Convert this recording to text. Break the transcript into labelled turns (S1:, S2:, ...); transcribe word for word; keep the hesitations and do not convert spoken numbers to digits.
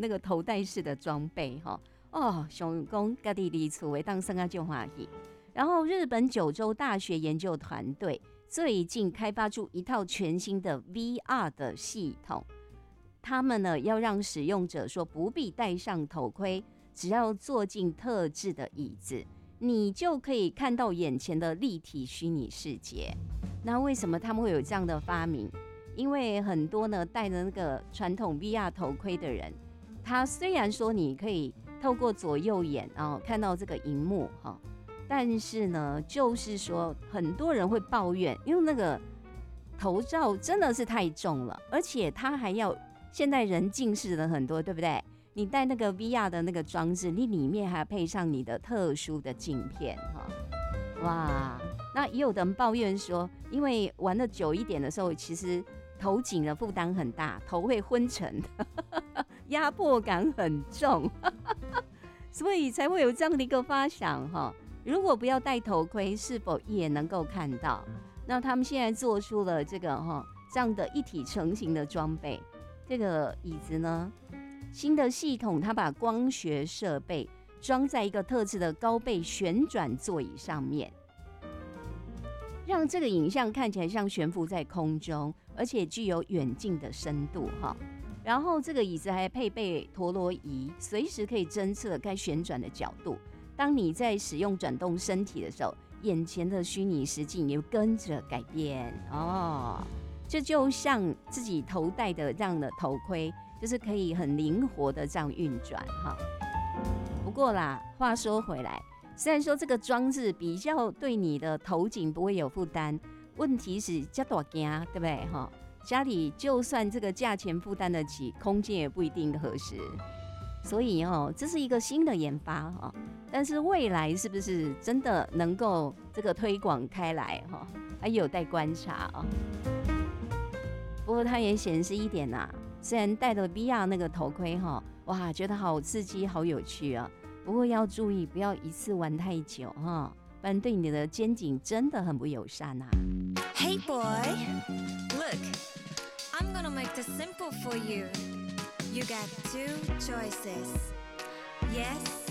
S1: 那个头戴式的装备哈。哦，想讲家己离厝会当生啊就欢喜。然后日本九州大学研究团队最近开发出一套全新的 V R 的系统，他们呢要让使用者说不必戴上头盔，只要坐进特制的椅子，你就可以看到眼前的立体虚拟世界。那为什么他们会有这样的发明？因为很多呢戴着那个传统 V R 头盔的人，他虽然说你可以透过左右眼哦看到这个荧幕哈，但是呢，就是说很多人会抱怨，因为那个头罩真的是太重了，而且它还要现在人近视的很多，对不对？你戴那个 V R 的那个装置，你里面还配上你的特殊的镜片哈，哇！那也有的人抱怨说，因为玩的久一点的时候，其实头颈的负担很大，头会昏沉，压迫感很重，所以才会有这样的一个发想哈。如果不要戴头盔，是否也能够看到？那他们现在做出了这个哈这样的一体成型的装备。这个椅子呢，新的系统它把光学设备装在一个特制的高倍旋转座椅上面，让这个影像看起来像悬浮在空中，而且具有远近的深度哈。然后这个椅子还配备陀螺仪，随时可以侦测该旋转的角度。当你在使用转动身体的时候，眼前的虚拟实境也跟着改变哦。这就像自己头戴的这样的头盔，就是可以很灵活的这样运转哈。不过啦，话说回来，虽然说这个装置比较对你的头颈不会有负担，问题是这大件，对不对哈？家里就算这个价钱负担得起，空间也不一定合适。所以哦，这是一个新的研发哈，但是未来是不是真的能够这个推广开来哈，还有待观察啊。不过它也显示一点呐、啊，虽然戴了 V R 那个头盔哈，哇，觉得好刺激、好有趣啊。不过要注意，不要一次玩太久哈，不然对你的肩颈真的很不友善啊。
S2: Hey boy, look, I'm gonna make this simple for you. You got two choices. Yes